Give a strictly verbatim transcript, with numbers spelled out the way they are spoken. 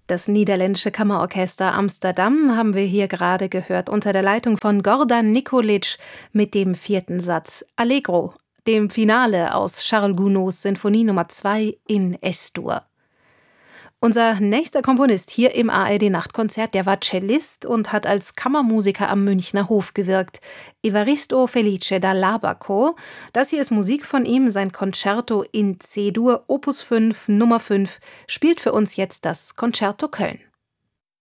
Das niederländische Kammerorchester Amsterdam haben wir hier gerade gehört, unter der Leitung von Gordan Nikolic mit dem vierten Satz Allegro, dem Finale aus Charles Gounods Sinfonie Nummer zwei in Es-Dur. Unser nächster Komponist hier im A R D-Nachtkonzert, der war Cellist und hat als Kammermusiker am Münchner Hof gewirkt. Evaristo Felice da Labaco. Das hier ist Musik von ihm, sein Concerto in C-Dur, Opus fünf, Nummer fünf, spielt für uns jetzt das Concerto Köln.